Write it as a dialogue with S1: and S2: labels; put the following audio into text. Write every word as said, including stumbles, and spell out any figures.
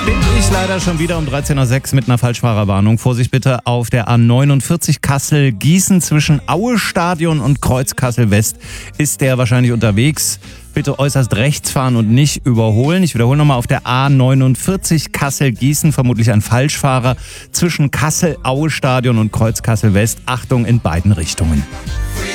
S1: bin ich leider schon wieder um dreizehn Uhr sechs mit einer Falschfahrerwarnung. Vorsicht bitte auf der A neunundvierzig Kassel-Gießen zwischen Aue-Stadion und Kreuz Kassel-West ist der wahrscheinlich unterwegs. Bitte äußerst rechts fahren und nicht überholen. Ich wiederhole nochmal, auf der A neunundvierzig Kassel-Gießen vermutlich ein Falschfahrer zwischen Kassel-Aue-Stadion und Kreuz Kassel-West. Achtung in beiden Richtungen.